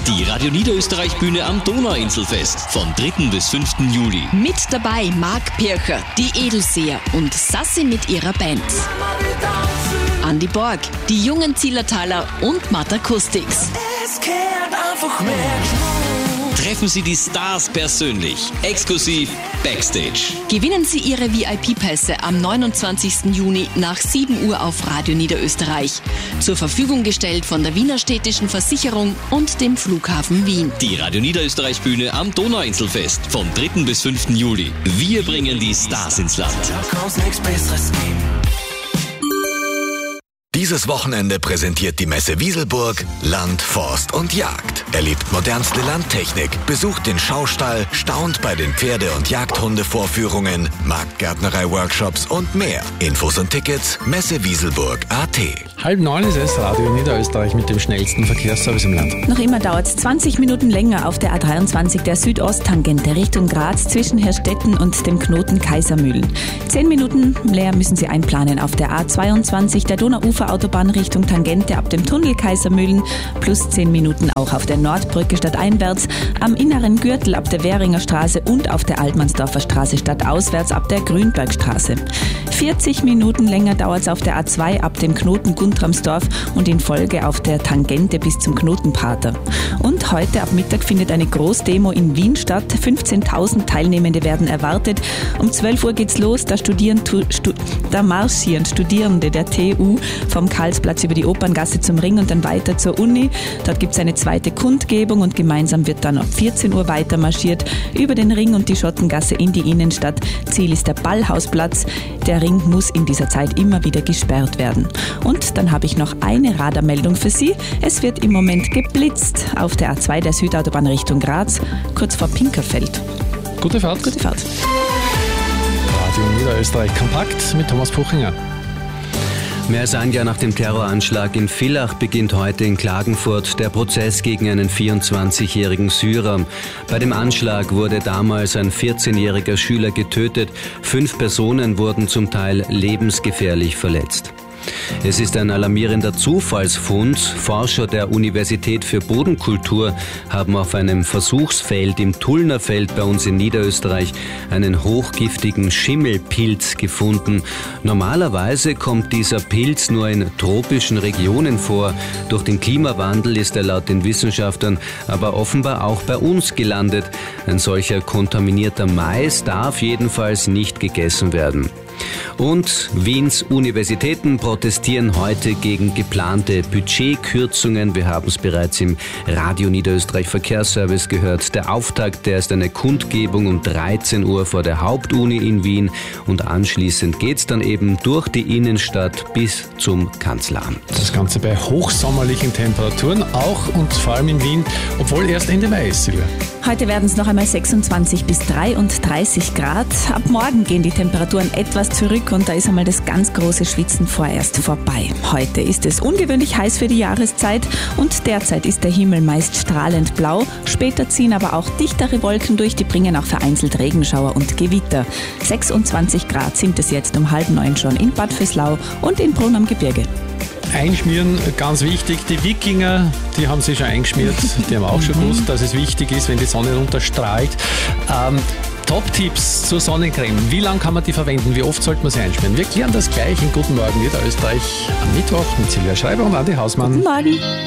Die Radio Niederösterreich Bühne am Donauinselfest vom 3. bis 5. Juli. Mit dabei Marc Pircher, die Edelseher und Sassi mit ihrer Band. Andi Borg, die jungen Zillertaler und Matt Acoustics. Es kehrt einfach mehr Schmutz. Treffen Sie die Stars persönlich, exklusiv Backstage. Gewinnen Sie Ihre VIP-Pässe am 29. Juni nach 7 Uhr auf Radio Niederösterreich. Zur Verfügung gestellt von der Wiener Städtischen Versicherung und dem Flughafen Wien. Die Radio Niederösterreich Bühne am Donauinselfest vom 3. bis 5. Juli. Wir bringen die Stars ins Land. Da kann's nichts Besseres geben. Dieses Wochenende präsentiert die Messe Wieselburg Land, Forst und Jagd. Erlebt modernste Landtechnik, besucht den Schaustall, staunt bei den Pferde- und Jagdhundevorführungen, Marktgärtnerei-Workshops und mehr. Infos und Tickets messewieselburg.at. 8:30 ist es, Radio Niederösterreich mit dem schnellsten Verkehrsservice im Land. Noch immer dauert es 20 Minuten länger auf der A23 der Südosttangente Richtung Graz zwischen Herstetten und dem Knoten Kaisermühlen. 10 Minuten leer müssen Sie einplanen auf der A22 der Donauuferautobahn Richtung Tangente ab dem Tunnel Kaisermühlen, plus 10 Minuten auch auf der Nordbrücke stadteinwärts, am inneren Gürtel ab der Währinger Straße und auf der Altmannsdorfer Straße stadtauswärts ab der Grünbergstraße. 40 Minuten länger dauert es auf der A2 ab dem Knoten Guntramsdorf und in Folge auf der Tangente bis zum Knotenpater. Und heute ab Mittag findet eine Großdemo in Wien statt. 15.000 Teilnehmende werden erwartet. Um 12 Uhr geht's los. Da marschieren Studierende der TU vom Karlsplatz über die Operngasse zum Ring und dann weiter zur Uni. Dort gibt's eine zweite Kundgebung und gemeinsam wird dann ab 14 Uhr weiter marschiert über den Ring und die Schottengasse in die Innenstadt. Ziel ist der Ballhausplatz. Der Ring muss in dieser Zeit immer wieder gesperrt werden. Und dann habe ich noch eine Radarmeldung für Sie. Es wird im Moment geblitzt auf der A2 der Südautobahn Richtung Graz, kurz vor Pinkerfeld. Gute Fahrt. Gute Fahrt. Radio Niederösterreich kompakt mit Thomas Puchinger. Mehr als ein Jahr nach dem Terroranschlag in Villach beginnt heute in Klagenfurt der Prozess gegen einen 24-jährigen Syrer. Bei dem Anschlag wurde damals ein 14-jähriger Schüler getötet. 5 Personen wurden zum Teil lebensgefährlich verletzt. Es ist ein alarmierender Zufallsfund. Forscher der Universität für Bodenkultur haben auf einem Versuchsfeld im Tullnerfeld bei uns in Niederösterreich einen hochgiftigen Schimmelpilz gefunden. Normalerweise kommt dieser Pilz nur in tropischen Regionen vor. Durch den Klimawandel ist er laut den Wissenschaftlern aber offenbar auch bei uns gelandet. Ein solcher kontaminierter Mais darf jedenfalls nicht gegessen werden. Und Wiens Universitäten protestieren heute gegen geplante Budgetkürzungen. Wir haben es bereits im Radio Niederösterreich Verkehrsservice gehört. Der Auftakt, der ist eine Kundgebung um 13 Uhr vor der Hauptuni in Wien und anschließend geht es dann eben durch die Innenstadt bis zum Kanzleramt. Das Ganze bei hochsommerlichen Temperaturen, auch und vor allem in Wien, obwohl erst Ende Mai ist, Silvia. Heute werden es noch einmal 26 bis 33 Grad. Ab morgen gehen die Temperaturen etwas zurück und da ist einmal das ganz große Schwitzen vorerst vorbei. Heute ist es ungewöhnlich heiß für die Jahreszeit und derzeit ist der Himmel meist strahlend blau. Später ziehen aber auch dichtere Wolken durch, die bringen auch vereinzelt Regenschauer und Gewitter. 26 Grad sind es jetzt um 8:30 schon in Bad Vöslau und in Brunn am Gebirge. Einschmieren, ganz wichtig. Die Wikinger, die haben sich schon eingeschmiert. Die haben auch schon gewusst, dass es wichtig ist, wenn die Sonne runterstrahlt. Top-Tipps zur Sonnencreme. Wie lange kann man die verwenden? Wie oft sollte man sie einschmieren? Wir klären das gleich in Guten Morgen Niederösterreich am Mittwoch mit Silvia Schreiber und Andi Hausmann. Guten Morgen.